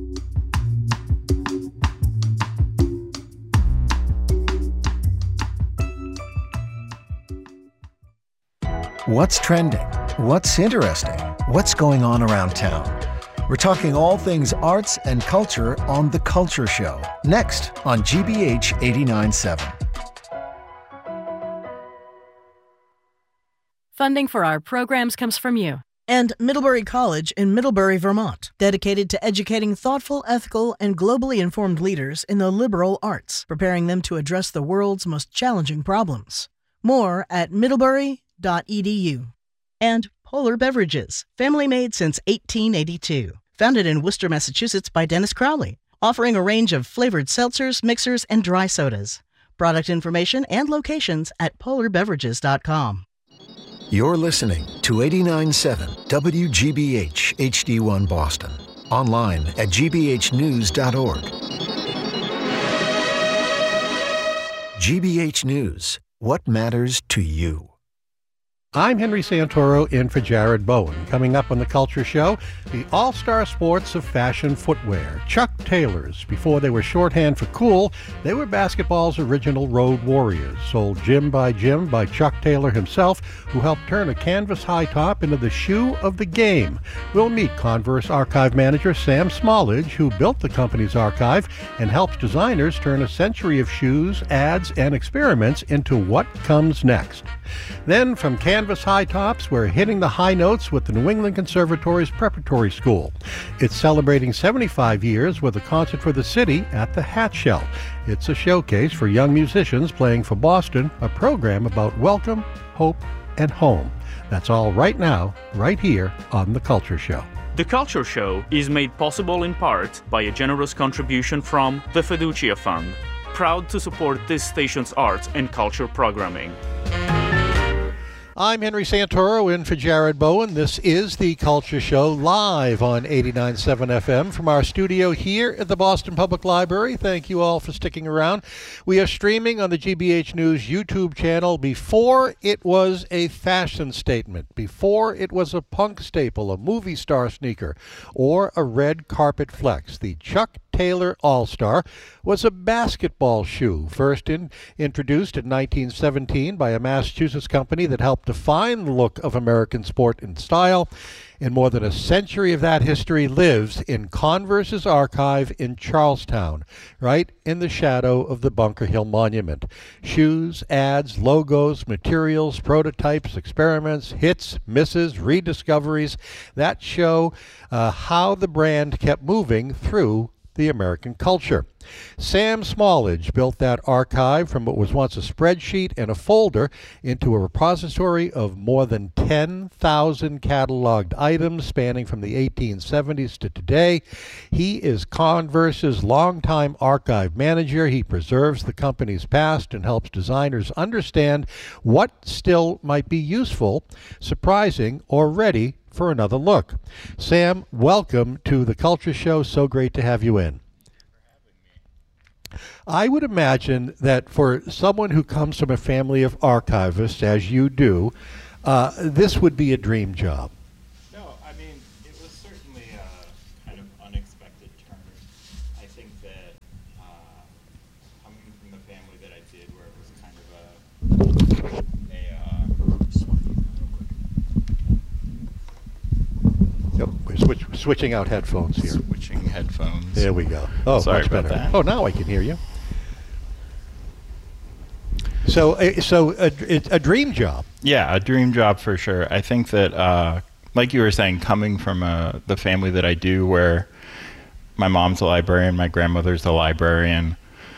What's trending? What's interesting? What's going on around town? We're talking all things arts and culture on The Culture Show, next on G B H eighty-nine point seven. Funding for our programs comes from you. And Middlebury College in Middlebury, Vermont, dedicated to educating thoughtful, ethical, and globally informed leaders in the liberal arts, preparing them to address the world's most challenging problems. More at middlebury dot e d u. And Polar Beverages, family made since eighteen eighty-two. Founded in Worcester, Massachusetts by Dennis Crowley, offering a range of flavored seltzers, mixers, and dry sodas. Product information and locations at polar beverages dot com. You're listening to eighty-nine point seven W G B H H D one Boston. Online at G B H news dot org. G B H News. What matters to you? I'm Henry Santoro in for Jared Bowen. Coming up on The Culture Show, the all-star sports of fashion footwear. Chuck Taylors. Before they were shorthand for cool, they were basketball's original road warriors. Sold gym by gym by Chuck Taylor himself, who helped turn a canvas high top into the shoe of the game. We'll meet Converse archive manager Sam Smallage, who built the company's archive and helps designers turn a century of shoes, ads, and experiments into what comes next. Then from canvas high tops, we're hitting the high notes with the New England Conservatory's Preparatory School. It's celebrating seventy-five years with a concert for the city at the Hat Shell. It's a showcase for young musicians playing for Boston, a program about welcome, hope, and home. That's all right now, right here on The Culture Show. The Culture Show is made possible in part by a generous contribution from the Fiducia Fund, proud to support this station's arts and culture programming. I'm Henry Santoro in for Jared Bowen. This is The Culture Show live on eighty-nine point seven F M from our studio here at the Boston Public Library. Thank you all for sticking around. We are streaming on the G B H News YouTube channel. Before it was a fashion statement, before it was a punk staple, a movie star sneaker, or a red carpet flex, the Chuck Taylor All-Star was a basketball shoe, first in, introduced in nineteen seventeen by a Massachusetts company that helped define the look of American sport and style. And more than a century of that history lives in Converse's archive in Charlestown, right in the shadow of the Bunker Hill Monument. Shoes, ads, logos, materials, prototypes, experiments, hits, misses, rediscoveries that show uh, how the brand kept moving through the American culture. Sam Smallage built that archive from what was once a spreadsheet and a folder into a repository of more than ten thousand cataloged items spanning from the eighteen seventies to today. He is Converse's longtime archive manager. He preserves the company's past and helps designers understand what still might be useful, surprising, or ready for another look. Sam, welcome to the Culture Show. So great to have you in. I would imagine that for someone who comes from a family of archivists, as you do, uh, this would be a dream job. No, I mean, it was certainly a kind of unexpected turn. I think that uh, coming from the family that I did, where it was kind of a, a uh, Yep, we're switch, switching out headphones here. Switching headphones. There we go. Oh, Sorry much about better. that. Oh, now I can hear you. So, uh, so a, it's a dream job. Yeah, a dream job for sure. I think that, uh, like you were saying, coming from uh, the family that I do, where my mom's a librarian, my grandmother's a librarian,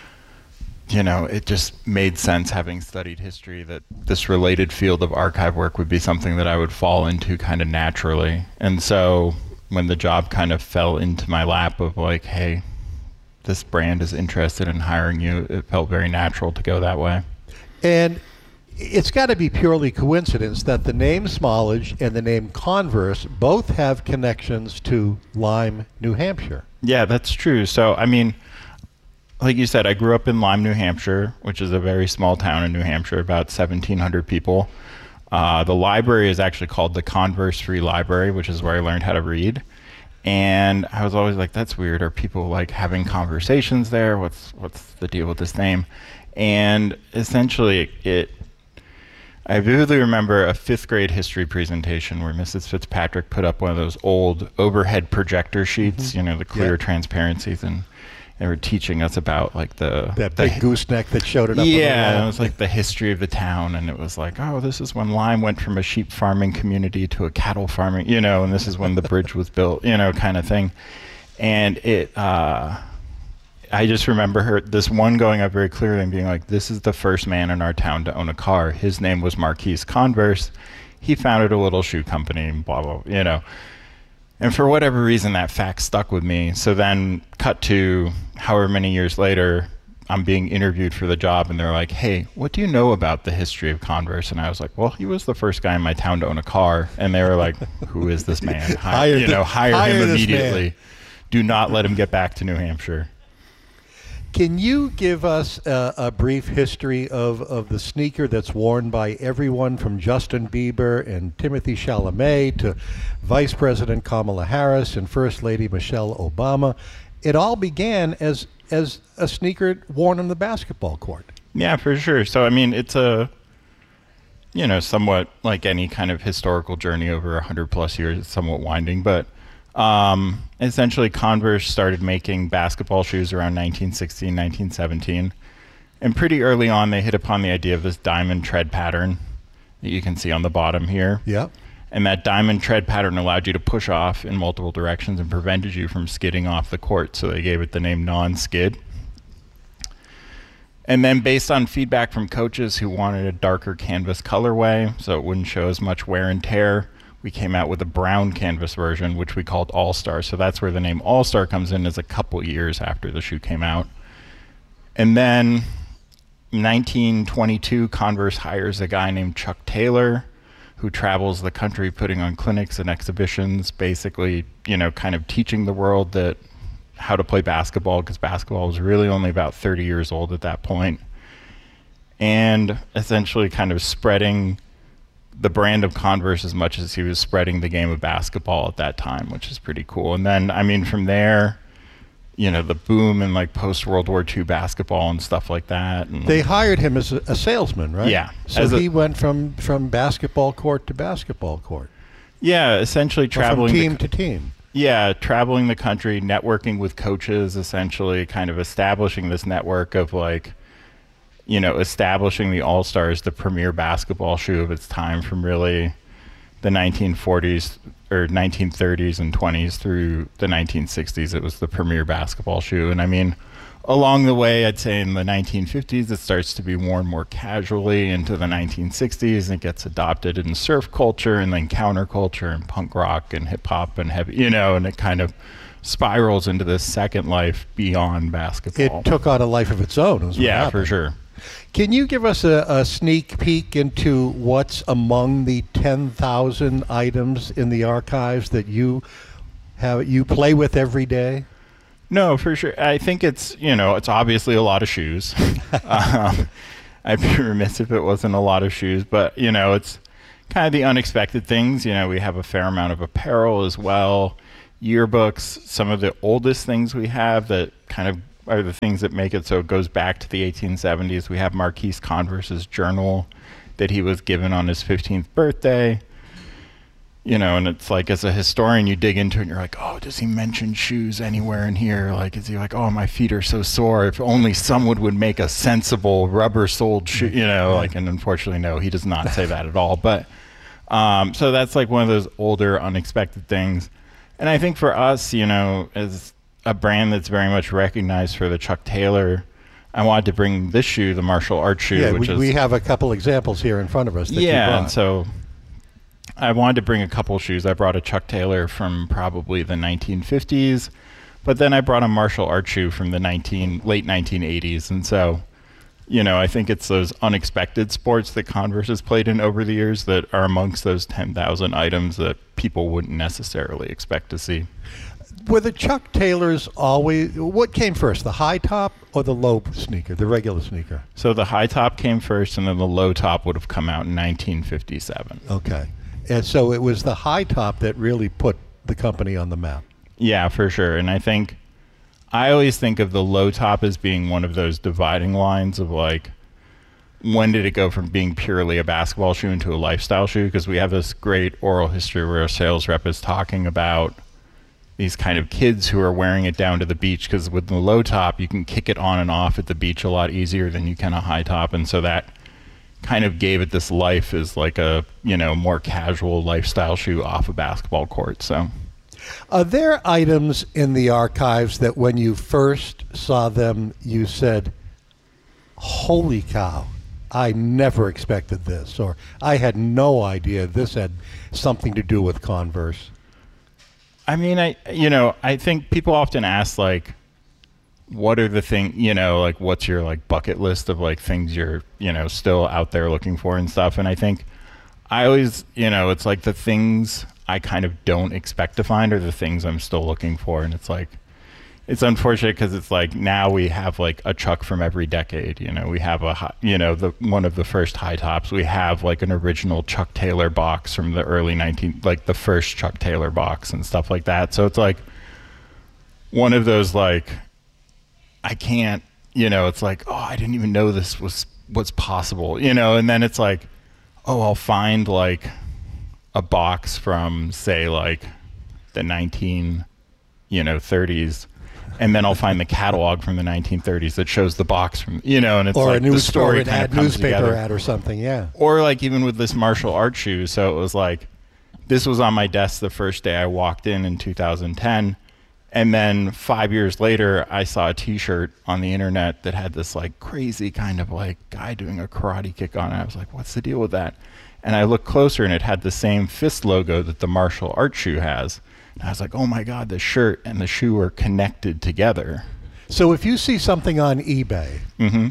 you know, it just made sense, having studied history, that this related field of archive work would be something that I would fall into kind of naturally. And so when the job kind of fell into my lap of like, hey, this brand is interested in hiring you, it felt very natural to go that way. And it's got to be purely coincidence that the name Smallage and the name Converse both have connections to Lyme, New Hampshire. Yeah, that's true. So, I mean, like you said, I grew up in Lyme, New Hampshire, which is a very small town in New Hampshire, about seventeen hundred people. Uh, the library is actually called the Converse Free Library, which is where I learned how to read. And I was always like, that's weird. Are people like having conversations there? What's what's the deal with this name? And essentially, it. I vividly remember a fifth grade history presentation where Missus Fitzpatrick put up one of those old overhead projector sheets, mm-hmm. you know, the clear yeah. transparencies, and they were teaching us about like the that the, big gooseneck that showed it up. Yeah, on the it was like the history of the town, and it was like, oh, this is when Lyme went from a sheep farming community to a cattle farming, you know, and this is when the bridge was built, you know, kind of thing. And it, uh, I just remember her, this one going up very clearly and being like, this is the first man in our town to own a car. His name was Marquise Converse. He founded a little shoe company, and blah, blah, you know. And for whatever reason, that fact stuck with me. So then cut to however many years later, I'm being interviewed for the job, and they're like, hey, what do you know about the history of Converse? And I was like, well, he was the first guy in my town to own a car. And they were like, who is this man? Hi- hire you the, know, hire, hire him immediately. Man. Do not let him get back to New Hampshire. Can you give us a, a brief history of, of the sneaker that's worn by everyone from Justin Bieber and Timothy Chalamet to Vice President Kamala Harris and First Lady Michelle Obama? It all began as as a sneaker worn on the basketball court. Yeah, for sure. So, I mean, it's a, you know, somewhat like any kind of historical journey over one hundred plus years. It's somewhat winding, but Um, essentially Converse started making basketball shoes around nineteen sixteen, nineteen seventeen. And pretty early on, they hit upon the idea of this diamond tread pattern that you can see on the bottom here. Yeah. And that diamond tread pattern allowed you to push off in multiple directions and prevented you from skidding off the court. So they gave it the name non-skid. And then based on feedback from coaches who wanted a darker canvas colorway so it wouldn't show as much wear and tear, we came out with a brown canvas version, which we called All-Star. So that's where the name All-Star comes in, as a couple years after the shoe came out. And then nineteen twenty-two, Converse hires a guy named Chuck Taylor, who travels the country putting on clinics and exhibitions, basically, you know, kind of teaching the world that how to play basketball, because basketball was really only about thirty years old at that point. And essentially kind of spreading the brand of Converse as much as he was spreading the game of basketball at that time, which is pretty cool. And then, I mean, from there, you know, the boom in like post World War Two basketball and stuff like that. And they hired him as a, a salesman, right? Yeah. So As a- he went from, from basketball court to basketball court. Yeah, essentially Or from traveling team the, to team. Yeah, traveling the country, networking with coaches, essentially kind of establishing this network of like, you know, establishing the All-Stars, the premier basketball shoe of its time from really the nineteen forties or nineteen thirties and twenties through the nineteen sixties. It was the premier basketball shoe. And I mean, along the way, I'd say in the nineteen fifties, it starts to be worn more casually. Into the nineteen sixties, it gets adopted in surf culture and then counterculture and punk rock and hip hop and heavy, you know, and it kind of spirals into this second life beyond basketball. It took on a life of its own. is what Yeah, happened. for sure. Can you give us a, a sneak peek into what's among the ten thousand items in the archives that you have you play with every day? No, for sure. I think it's, you know, it's obviously a lot of shoes. um, I'd be remiss if it wasn't a lot of shoes, but, you know, it's kind of the unexpected things. You know, we have a fair amount of apparel as well, yearbooks, some of the oldest things we have that kind of are the things that make it so it goes back to the eighteen seventies. We have Marquise Converse's journal that he was given on his fifteenth birthday. You know, and it's like, as a historian, you dig into it and you're like, oh, does he mention shoes anywhere in here? Like, is he like, oh, my feet are so sore. If only someone would make a sensible rubber-soled shoe, you know, like, and unfortunately, no, he does not say that at all. But, um, so that's like one of those older, unexpected things. And I think for us, you know, as a brand that's very much recognized for the Chuck Taylor, I wanted to bring this shoe, the martial arts shoe, Yeah, which we, is... we have a couple examples here in front of us that you yeah, brought. and so I wanted to bring a couple shoes. I brought a Chuck Taylor from probably the nineteen fifties, but then I brought a martial arts shoe from the nineteen late nineteen eighties. And so, you know, I think it's those unexpected sports that Converse has played in over the years that are amongst those ten thousand items that people wouldn't necessarily expect to see. Were the Chuck Taylors always, what came first, the high top or the low sneaker, the regular sneaker? So the high top came first, and then the low top would have come out in nineteen fifty-seven. Okay. And so it was the high top that really put the company on the map. Yeah, for sure. And I think, I always think of the low top as being one of those dividing lines of like, when did it go from being purely a basketball shoe into a lifestyle shoe? Because we have this great oral history where a sales rep is talking about these kind of kids who are wearing it down to the beach, because with the low top, you can kick it on and off at the beach a lot easier than you can a high top. And so that kind of gave it this life as like a, you know, more casual lifestyle shoe off a basketball court. So Are there items in the archives that when you first saw them, you said, holy cow, I never expected this, or I had no idea this had something to do with Converse? I mean, I, you know, I think people often ask, like, what are the thing, you know, like, what's your, like, bucket list of, like, things you're, you know, still out there looking for and stuff. And I think I always, you know, it's like the things I kind of don't expect to find are the things I'm still looking for. And it's like, it's unfortunate because it's like now we have like a Chuck from every decade. You know, we have a, hi- you know, the one of the first high tops. We have like an original Chuck Taylor box from the early nineteen, like the first Chuck Taylor box and stuff like that. So it's like one of those like, I can't, you know, it's like, oh, I didn't even know this was what's possible, you know, and then it's like, oh, I'll find like a box from say like the nineteen, you know, thirties. And then I'll find the catalog from the nineteen thirties that shows the box from, you know, and it's or like a news the story or an kind ad, of comes newspaper together. ad or something, yeah. Or like even with this martial arts shoe. So it was like, this was on my desk the first day I walked in in two thousand ten. And then five years later, I saw a t-shirt on the internet that had this like crazy kind of like guy doing a karate kick on it. I was like, what's the deal with that? And I looked closer and it had the same fist logo that the martial arts shoe has. And I was like, oh my God, the shirt and the shoe are connected together. So if you see something on eBay, Mm-hmm.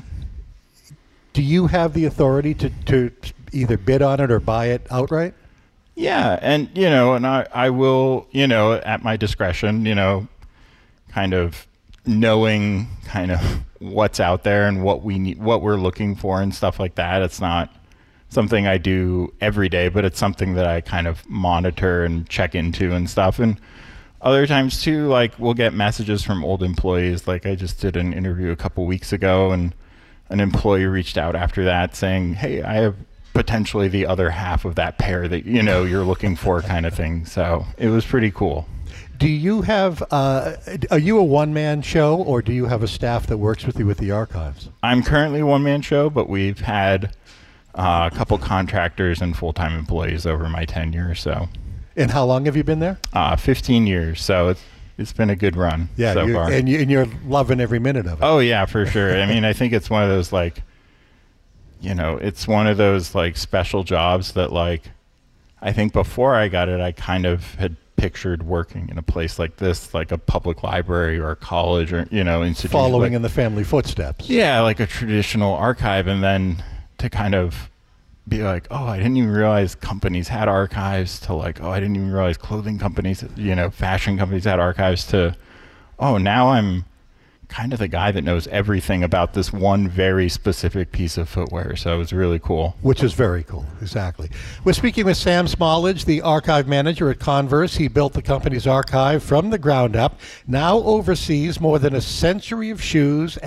do you have the authority to, to either bid on it or buy it outright? Yeah, and, you know, and I, I will, you know, at my discretion, you know, kind of knowing kind of what's out there and what we need, what we're looking for and stuff like that. It's not something I do every day, but it's something that I kind of monitor and check into and stuff. And other times too, like we'll get messages from old employees. Like I just did an interview a couple weeks ago, and an employee reached out after that saying, "Hey, I have potentially the other half of that pair that you know you're looking for," kind of thing. So it was pretty cool. Do you have, uh, are you a one-man show, or do you have a staff that works with you with the archives? I'm currently a one-man show, but we've had uh, a couple contractors and full-time employees over my tenure. So, and how long have you been there? Uh, fifteen years. So it's it's been a good run yeah, so far. And, you, and you're loving every minute of it. Oh yeah, for sure. I mean, I think it's one of those like, you know, it's one of those like special jobs that like, I think before I got it, I kind of had pictured working in a place like this, like a public library or a college or, you know, institution. Following like, in the family footsteps. Yeah, like a traditional archive. And then to kind of be like, oh, I didn't even realize companies had archives, to like, oh, I didn't even realize clothing companies, you know, fashion companies had archives, to, oh, now I'm kind of the guy that knows everything about this one very specific piece of footwear. So it was really cool. Which is very cool, exactly. We're speaking with Sam Smallage, the archive manager at Converse. He built the company's archive from the ground up, now oversees more than a century of shoes